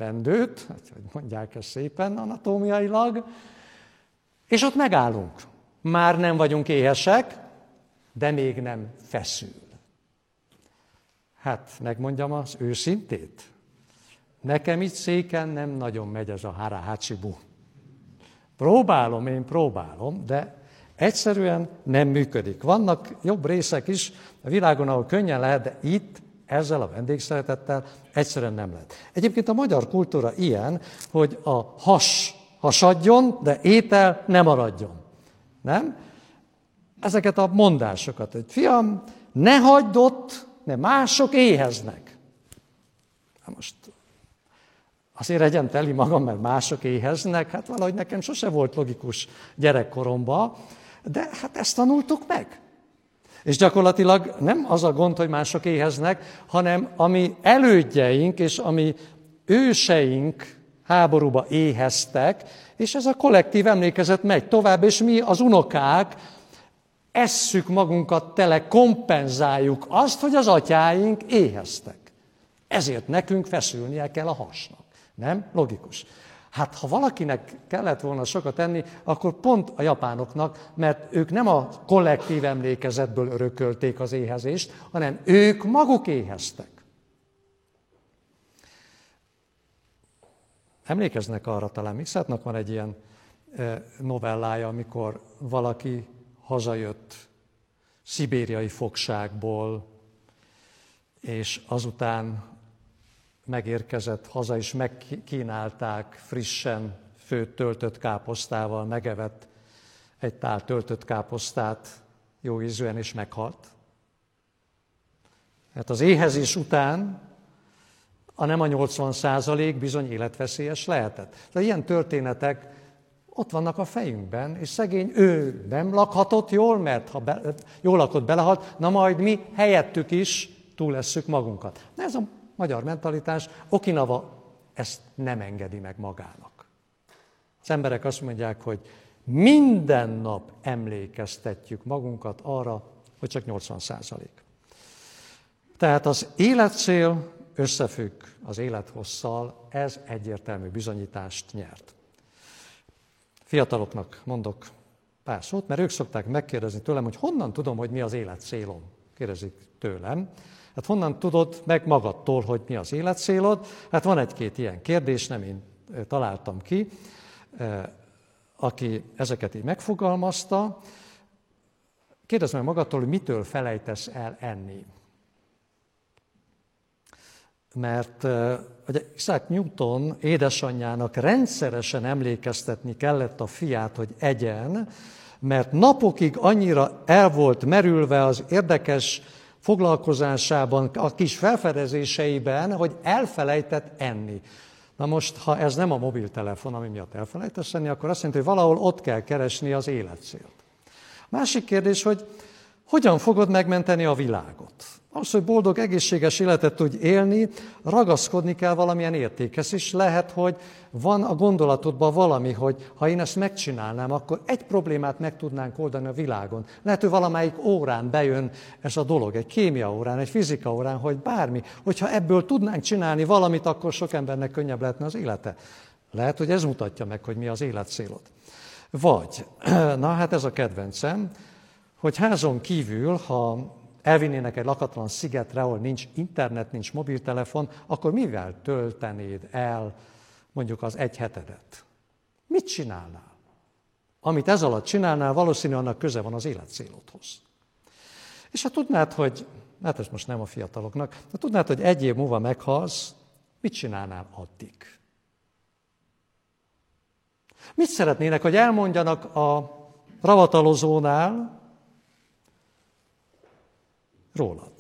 bendőt, hogy mondják ezt szépen anatómiailag, és ott megállunk. Már nem vagyunk éhesek, de még nem feszül. Hát, megmondjam az őszintét. Nekem itt széken nem nagyon megy ez a hara-hachibu. Próbálom, de egyszerűen nem működik. Vannak jobb részek is a világon, ahol könnyen lehet, de itt ezzel a vendégszeretettel egyszerűen nem lehet. Egyébként a magyar kultúra ilyen, hogy a has hasadjon, de étel ne maradjon. Nem? Ezeket a mondásokat, hogy fiam, ne hagyd ott, mert mások éheznek. Na most azért legyen teli magam, mert mások éheznek, hát valahogy nekem sose volt logikus gyerekkoromban, de hát ezt tanultuk meg. És gyakorlatilag nem az a gond, hogy mások éheznek, hanem ami elődjeink és ami őseink háborúba éheztek, és ez a kollektív emlékezet megy tovább, és mi az unokák esszük magunkat tele, kompenzáljuk azt, hogy az atyáink éheztek. Ezért nekünk feszülnie kell a hasnak. Nem? Logikus. Hát ha valakinek kellett volna sokat enni, akkor pont a japánoknak, mert ők nem a kollektív emlékezetből örökölték az éhezést, hanem ők maguk éheztek. Emlékeznek arra, talán Mixátnak van egy ilyen novellája, amikor valaki hazajött szibériai fogságból, és azután megérkezett haza, és megkínálták frissen főtt töltött káposztával, megevett egy tál töltött káposztát jó ízűen, és meghalt. Hát az éhezés után nem a 80% bizony életveszélyes lehetett. De ilyen történetek ott vannak a fejünkben, és szegény ő nem lakhatott jól, mert ha jól lakott, belehalt, na majd mi helyettük is túlesszük magunkat. De ez a magyar mentalitás, Okinawa ezt nem engedi meg magának. Az emberek azt mondják, hogy minden nap emlékeztetjük magunkat arra, hogy csak 80%. Tehát az életcél összefügg az élethosszal, ez egyértelmű bizonyítást nyert. Fiataloknak mondok pár szót, mert ők szokták megkérdezni tőlem, hogy honnan tudom, hogy mi az életcélom. Kérdezik tőlem. Hát honnan tudod meg magadtól, hogy mi az életcélod? Hát van egy-két ilyen kérdés, nem én találtam ki, aki ezeket így megfogalmazta. Kérdezd meg magadtól, hogy mitől felejtesz el enni. Mert ugye Isaac Newton édesanyjának rendszeresen emlékeztetni kellett a fiát, hogy egyen, mert napokig annyira el volt merülve az érdekes foglalkozásában, a kis felfedezéseiben, hogy elfelejtett enni. Na most, ha ez nem a mobiltelefon, ami miatt elfelejtesz enni, akkor azt jelenti, hogy valahol ott kell keresni az életcélt. Másik kérdés, hogy hogyan fogod megmenteni a világot? Ahhoz, hogy boldog, egészséges életet tudj élni, ragaszkodni kell valamilyen értékhez, és lehet, hogy van a gondolatodban valami, hogy ha én ezt megcsinálnám, akkor egy problémát meg tudnánk oldani a világon. Lehet, hogy valamelyik órán bejön ez a dolog, egy kémia órán, egy fizika órán, hogy bármi. Hogyha ebből tudnánk csinálni valamit, akkor sok embernek könnyebb lehetne az élete. Lehet, hogy ez mutatja meg, hogy mi az életcélod. Vagy, na hát ez a kedvencem, hogy házon kívül, ha elvinnének egy lakatlan szigetre, ahol nincs internet, nincs mobiltelefon, akkor mivel töltenéd el mondjuk az egy hetedet? Mit csinálnál? Amit ez alatt csinálnál, valószínű annak köze van az életcélodhoz. És ha tudnád, hogy, hát ez most nem a fiataloknak, ha tudnád, hogy egy év múlva meghalsz, mit csinálnál addig? Mit szeretnének, hogy elmondjanak a ravatalozónál rólad?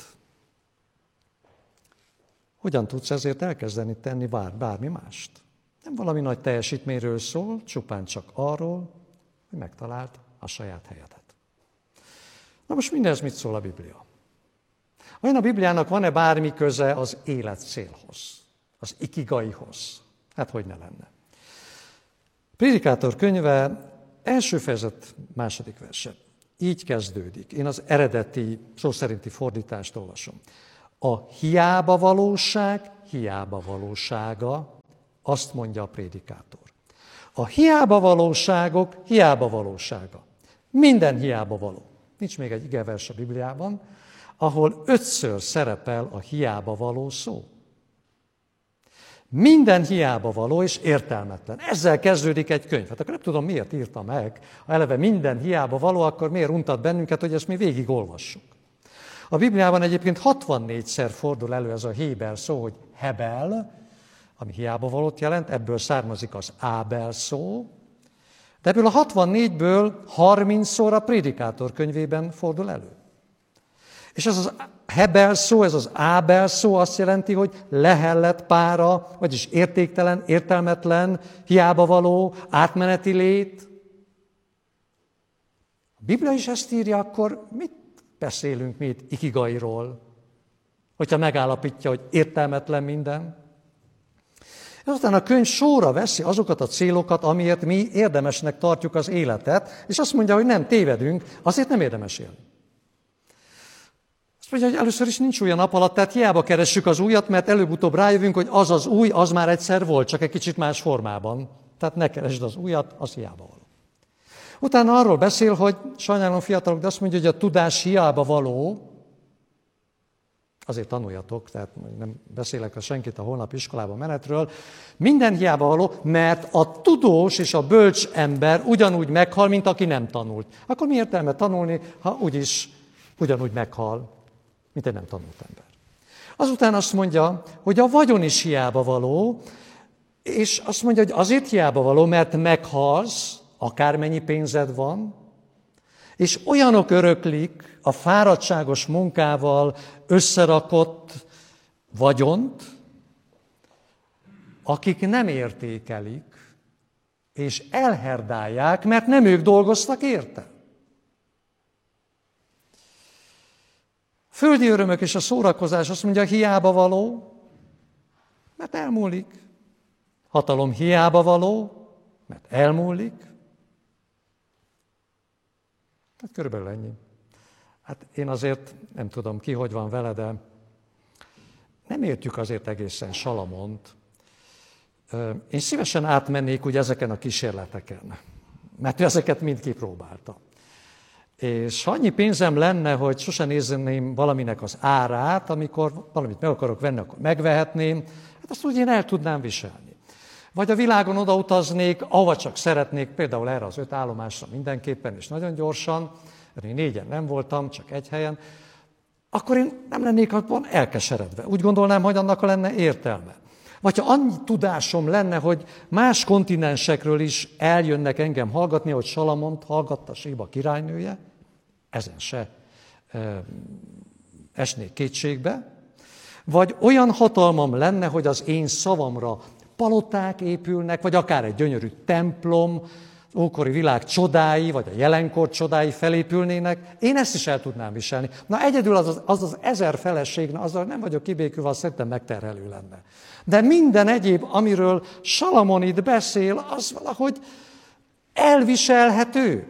Hogyan tudsz ezért elkezdeni tenni bármi mást? Nem valami nagy teljesítményről szól, csupán csak arról, hogy megtaláld a saját helyedet. Na most mindez mit szól a Biblia? Vajon a Bibliának van-e bármi köze az életcélhoz, az ikigaihoz? Hát hogy ne lenne. Prédikátor könyve első fejezet második verse. Így kezdődik. Én az eredeti, szó szerinti fordítást olvasom. A hiába valóság hiába valósága, Azt mondja a prédikátor. A hiába valóságok hiába valósága. Minden hiába való. Nincs még egy igevers a Bibliában, ahol 5-ször szerepel a hiába való szó. Minden hiába való és értelmetlen. Ezzel kezdődik egy könyv. Hát akkor nem tudom, miért írta meg. Ha eleve minden hiába való, akkor miért untat bennünket, hogy ezt mi végig olvassuk. A Bibliában egyébként 64-szer fordul elő ez a héber szó, hogy hebel, ami hiába valót jelent, ebből származik az ábel szó, de ebből a 64-ből 30-szor a prédikátor könyvében fordul elő. És ez az hebel szó, ez az ábel szó azt jelenti, hogy lehellet pára, vagyis értéktelen, értelmetlen, hiába való, átmeneti lét. A Biblia is ezt írja, akkor mit beszélünk mi itt ikigairól? Hogyha megállapítja, hogy értelmetlen minden. Aztán a könyv sorra veszi azokat a célokat, amiért mi érdemesnek tartjuk az életet, és azt mondja, hogy nem tévedünk, azért nem érdemes élni. Azt mondja, hogy először is nincs új a nap alatt, tehát hiába keressük az újat, mert előbb-utóbb rájövünk, hogy az az új, az már egyszer volt, csak egy kicsit más formában. Tehát ne keresd az újat, az hiába való. Utána arról beszél, hogy sajnálom fiatalok, de azt mondja, hogy a tudás hiába való, azért tanuljatok, tehát nem beszélek a senkit a holnap iskolába menetről, minden hiába való, mert a tudós és a bölcs ember ugyanúgy meghal, mint aki nem tanult. Akkor mi értelme tanulni, ha úgyis ugyanúgy meghal, mint egy nem tanult ember. Azután azt mondja, hogy a vagyon is hiába való, és azt mondja, hogy azért hiába való, mert meghalsz, akármennyi pénzed van, és olyanok öröklik a fáradtságos munkával összerakott vagyont, akik nem értékelik, és elherdálják, mert nem ők dolgoztak érte. Földi örömök és a szórakozás azt mondja, hiába való, mert elmúlik. Hatalom hiába való, mert elmúlik. Hát körülbelül ennyi. Hát én azért nem tudom ki, hogy van vele, de nem értjük azért egészen Salamont. Én szívesen átmennék úgy ezeken a kísérleteken, mert ő ezeket mind kipróbálta. És annyi pénzem lenne, hogy sosem nézném valaminek az árát, amikor valamit meg akarok venni, akkor megvehetném, hát azt úgy én el tudnám viselni. Vagy a világon odautaznék, ahova csak szeretnék, például erre az 5 állomásra mindenképpen, és nagyon gyorsan, mert én 4-en nem voltam, csak egy helyen, akkor én nem lennék abban elkeseredve. Úgy gondolnám, hogy annak lenne értelme. Vagy ha annyi tudásom lenne, hogy más kontinensekről is eljönnek engem hallgatni, hogy Salamont hallgatta Séba királynője, ezen se esnék kétségbe, vagy olyan hatalmam lenne, hogy az én szavamra paloták épülnek, vagy akár egy gyönyörű templom, ókori világ csodái, vagy a jelenkor csodái felépülnének, én ezt is el tudnám viselni. Na egyedül az 1000 feleség, azzal nem vagyok kibékülve, azt szerintem megterhelő lenne. De minden egyéb, amiről Salamon itt beszél, az valahogy elviselhető.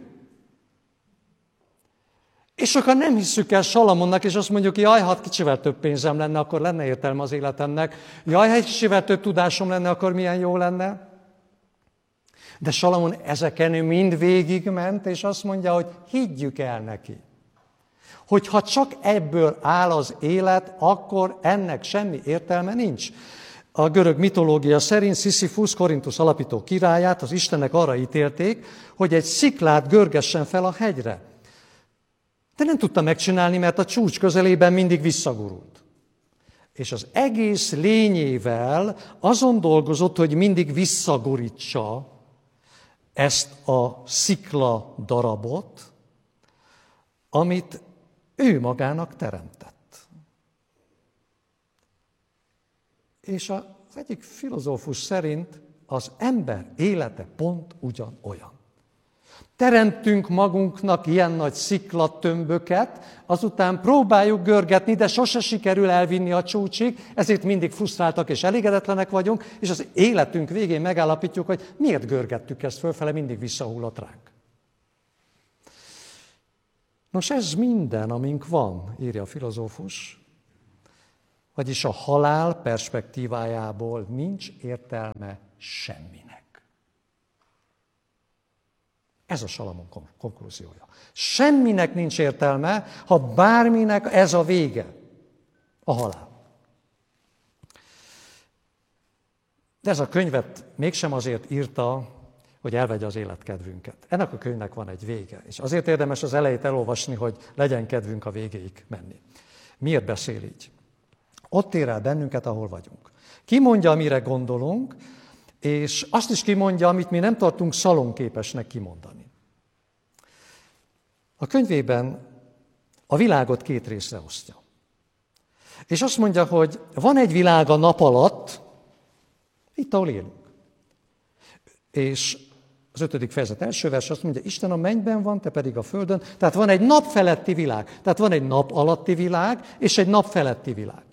És sokan nem hisszük el Salamonnak, és azt mondjuk, jaj, hát kicsivel több pénzem lenne, akkor lenne értelme az életemnek. Jaj, ha egy kicsivel több tudásom lenne, akkor milyen jó lenne. De Salamon ezeken mind végigment, és azt mondja, hogy higgyük el neki, hogy ha csak ebből áll az élet, akkor ennek semmi értelme nincs. A görög mitológia szerint Sisyphus, Korintusz alapító királyát, az istenek arra ítélték, hogy egy sziklát görgessen fel a hegyre. De nem tudta megcsinálni, mert a csúcs közelében mindig visszagurult. És az egész lényével azon dolgozott, hogy mindig visszagurítsa ezt a szikla darabot, amit ő magának teremtett. És az egyik filozófus szerint az ember élete pont ugyanolyan. Teremtünk magunknak ilyen nagy sziklatömböket, azután próbáljuk görgetni, de sose sikerül elvinni a csúcsig, ezért mindig frusztráltak és elégedetlenek vagyunk, és az életünk végén megállapítjuk, hogy miért görgettük ezt fölfele, mindig visszahullott ránk. Nos, ez minden, amink van, írja a filozófus. Vagyis a halál perspektívájából nincs értelme semminek. Ez a Salamon konklúziója. Semminek nincs értelme, ha bárminek ez a vége, a halál. De ez a könyvet mégsem azért írta, hogy elvegye az életkedvünket. Ennek a könyvnek van egy vége, és azért érdemes az elejét elolvasni, hogy legyen kedvünk a végéig menni. Miért beszél így? Ott ér el bennünket, ahol vagyunk. Kimondja, amire gondolunk, és azt is kimondja, amit mi nem tartunk szalonképesnek kimondani. A könyvében a világot két részre osztja. És azt mondja, hogy van egy világ a nap alatt, itt, ahol élünk. És az 5. fejezet első vers azt mondja, Isten a mennyben van, te pedig a földön. Tehát van egy nap feletti világ. Tehát van egy nap alatti világ, és egy nap feletti világ.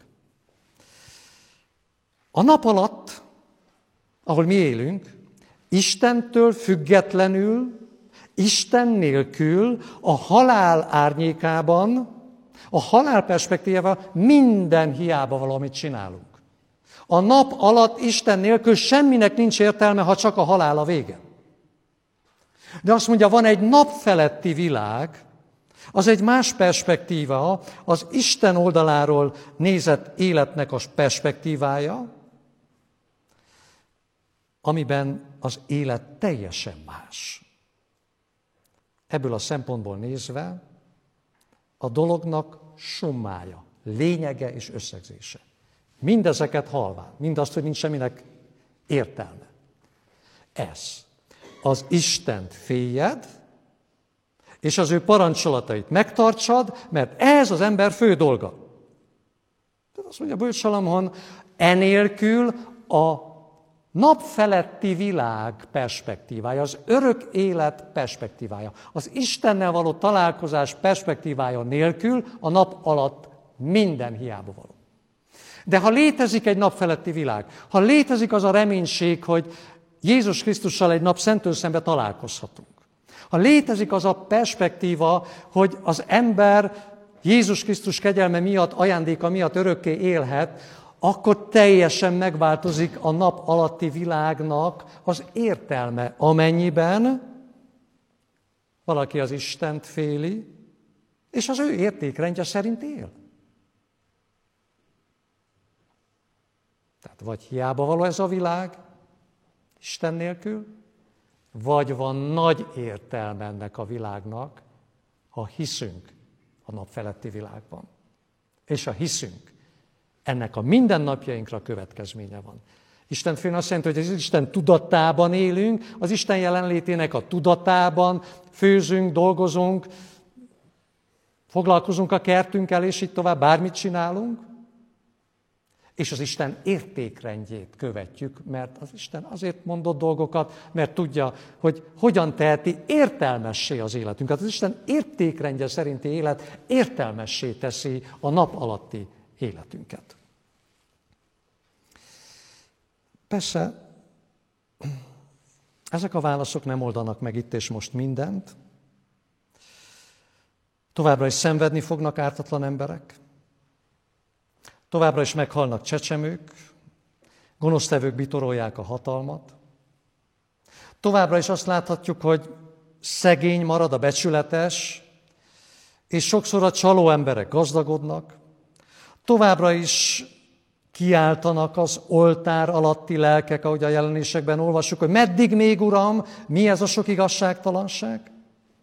A nap alatt, ahol mi élünk, Istentől függetlenül, Isten nélkül, a halál árnyékában, a halál perspektívával minden hiába való, amit csinálunk. A nap alatt Isten nélkül semminek nincs értelme, ha csak a halál a vége. De azt mondja, van egy nap feletti világ, az egy más perspektíva, az Isten oldaláról nézett életnek a perspektívája, amiben az élet teljesen más. Ebből a szempontból nézve a dolognak summája, lényege és összegzése. Mindezeket halván, mindazt, hogy nincs semminek értelme. Ez. Az Istent féljed, és az ő parancsolatait megtartsad, mert ez az ember fő dolga. Tehát azt mondja Bölcs Salamon, enélkül a napfeletti világ perspektívája, az örök élet perspektívája, az Istennel való találkozás perspektívája nélkül a nap alatt minden hiába való. De ha létezik egy napfeletti világ, ha létezik az a reménység, hogy Jézus Krisztussal egy nap szentől szembe találkozhatunk, ha létezik az a perspektíva, hogy az ember Jézus Krisztus kegyelme miatt, ajándéka miatt örökké élhet, akkor teljesen megváltozik a nap alatti világnak az értelme, amennyiben valaki az Istent féli, és az ő értékrendje szerint él. Tehát vagy hiába való ez a világ, Isten nélkül, vagy van nagy értelme ennek a világnak, ha hiszünk a nap feletti világban. És ha hiszünk, ennek a mindennapjainkra következménye van. Isten félni azt jelenti, hogy az Isten tudatában élünk, az Isten jelenlétének a tudatában főzünk, dolgozunk, foglalkozunk a kertünkkel, és így tovább, bármit csinálunk, és az Isten értékrendjét követjük, mert az Isten azért mondott dolgokat, mert tudja, hogy hogyan teheti értelmessé az életünket. Az Isten értékrendje szerinti élet értelmessé teszi a nap alatti életünket. Persze, ezek a válaszok nem oldanak meg itt és most mindent. Továbbra is szenvedni fognak ártatlan emberek. Továbbra is meghalnak csecsemők, gonosztevők bitorolják a hatalmat. Továbbra is azt láthatjuk, hogy szegény marad a becsületes, és sokszor a csaló emberek gazdagodnak. Továbbra is kiáltanak az oltár alatti lelkek, ahogy a jelenésekben olvassuk, hogy meddig még, Uram, mi ez a sok igazságtalanság?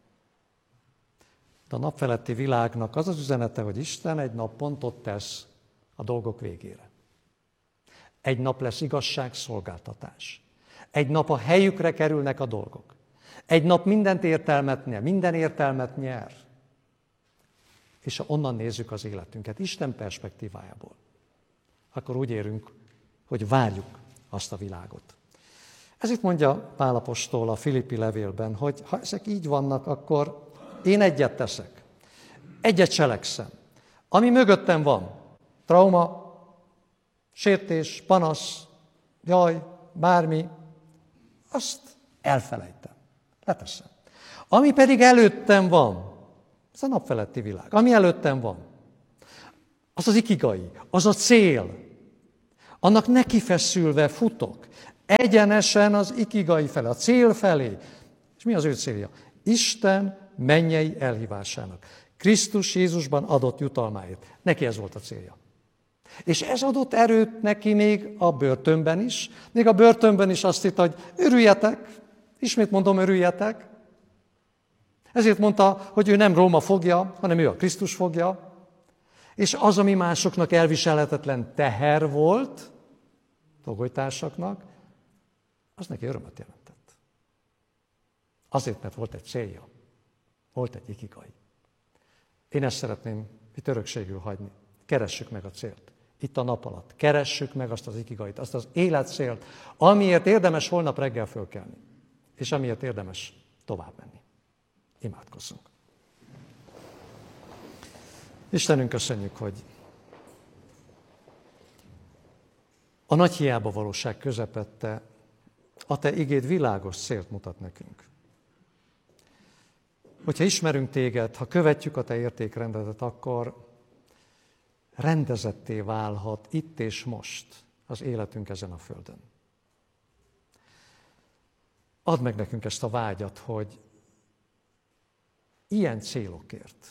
De a napfeletti világnak az az üzenete, hogy Isten egy nap pontot tesz a dolgok végére. Egy nap lesz igazságszolgáltatás. Egy nap a helyükre kerülnek a dolgok. Egy nap minden értelmet nyer. És ha onnan nézzük az életünket, Isten perspektívájából, akkor úgy érünk, hogy várjuk azt a világot. Ez itt mondja Pál apostol a Filippi levélben, hogy ha ezek így vannak, akkor én egyet teszek. Egyet cselekszem. Ami mögöttem van, trauma, sértés, panasz, jaj, bármi, azt elfelejtem, leteszem. Ami pedig előttem van, ez a napfeletti világ, ami előttem van, az az ikigai, az a cél. Annak nekifeszülve futok. Egyenesen az ikigai felé, a cél felé. És mi az ő célja? Isten mennyei elhívásának. Krisztus Jézusban adott jutalmáért. Neki ez volt a célja. És ez adott erőt neki még a börtönben is. Még a börtönben is azt hitt, hogy örüljetek. Ismét mondom, örüljetek. Ezért mondta, hogy ő nem Róma fogja, hanem ő a Krisztus fogja. És az, ami másoknak elviselhetetlen teher volt, togolytársaknak, az neki örömet jelentett. Azért, mert volt egy célja. Volt egy ikigai. Én ezt szeretném itt örökségül hagyni. Keressük meg a célt. Itt a nap alatt. Keressük meg azt az ikigait, azt az életcélt, amiért érdemes holnap reggel fölkelni. És amiért érdemes tovább menni. Imádkozzunk. Istenünk, köszönjük, hogy a nagy hiába valóság közepette a Te igéd világos célt mutat nekünk. Hogyha ismerünk Téged, ha követjük a Te értékrendedet, akkor rendezetté válhat itt és most az életünk ezen a földön. Add meg nekünk ezt a vágyat, hogy ilyen célokért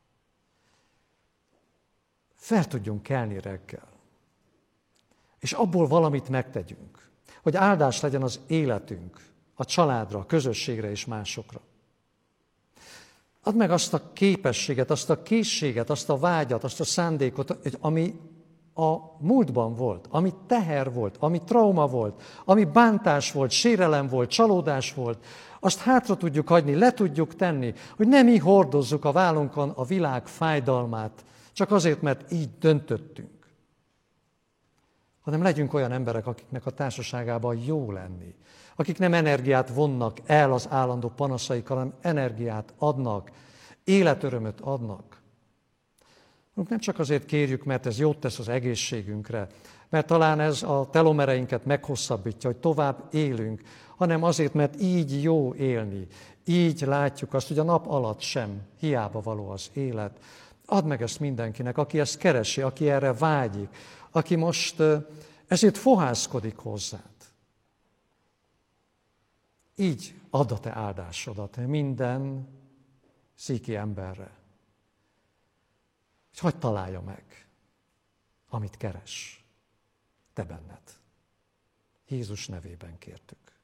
fel tudjunk kelni reggel, és abból valamit megtegyünk, hogy áldás legyen az életünk, a családra, a közösségre és másokra. Add meg azt a képességet, azt a készséget, azt a vágyat, azt a szándékot, ami a múltban volt, ami teher volt, ami trauma volt, ami bántás volt, sérelem volt, csalódás volt, azt hátra tudjuk hagyni, le tudjuk tenni, hogy nem mi hordozzuk a vállunkon a világ fájdalmát, csak azért, mert így döntöttünk. Hanem legyünk olyan emberek, akiknek a társaságában jó lenni, akik nem energiát vonnak el az állandó panaszaikkal, hanem energiát adnak, életörömöt adnak. Nem csak azért kérjük, mert ez jót tesz az egészségünkre, mert talán ez a telomereinket meghosszabbítja, hogy tovább élünk, hanem azért, mert így jó élni. Így látjuk azt, hogy a nap alatt sem hiába való az élet. Add meg ezt mindenkinek, aki ezt keresi, aki erre vágyik, aki most ezért fohászkodik hozzád. Így add a Te áldásodat minden szíki emberre. És hadd találja meg, amit keres, Te benned. Jézus nevében kértük.